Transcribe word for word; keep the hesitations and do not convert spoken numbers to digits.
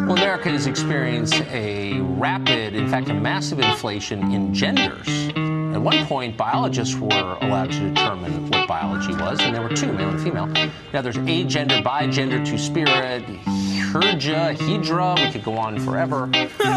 Well, America has experienced a rapid, in fact, a massive inflation in genders. At one point, biologists were allowed to determine what biology was, and there were two, male and female. Now there's agender, bigender, two-spirit, herja, hedra. We could go on forever.